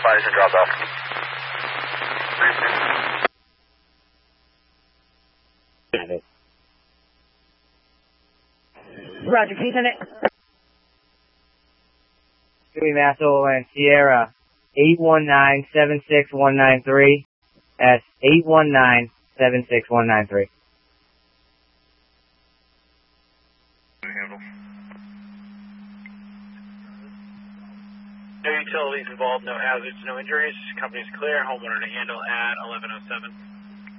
fires and dropped off. Roger, can you send it? Dewey Mass Overland Sierra 819-76193. That's 819-76193. No utilities involved, no hazards, no injuries. Company's clear. Homeowner to handle at 1107.